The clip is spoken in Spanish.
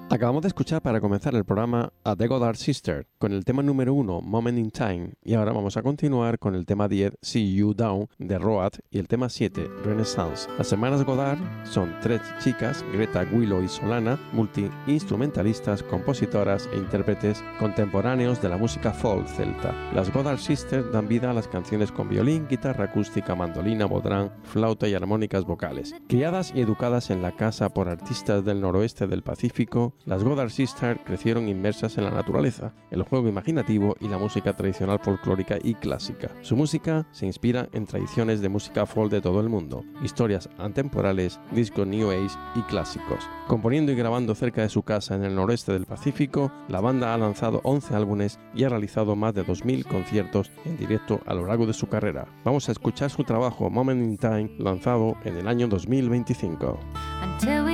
Acabamos de escuchar para comenzar el programa a The Goddard Sisters con el tema número 1, Moment in Time, y ahora vamos a continuar con el tema 10, See You Down, de Road, y el tema 7, Renaissance. Las hermanas Goddard son 3 chicas, Greta, Willow y Solana, multi-instrumentalistas, compositoras e intérpretes contemporáneos de la música folk celta. Las Goddard Sisters dan vida a las canciones con violín, guitarra acústica, mandolina, bodrán, flauta y armónicas vocales. Criadas y educadas en la casa por artistas del noroeste del Pacífico, las Goddard Sisters crecieron inmersas en la naturaleza, el juego imaginativo y la música tradicional folclórica y clásica. Su música se inspira en tradiciones de música folk de todo el mundo, historias atemporales, discos New Age y clásicos. Componiendo y grabando cerca de su casa en el noroeste del Pacífico, la banda ha lanzado 11 álbumes y ha realizado más de 2000 conciertos en directo a lo largo de su carrera. Vamos a escuchar su trabajo Moment in Time, lanzado en el año 2025.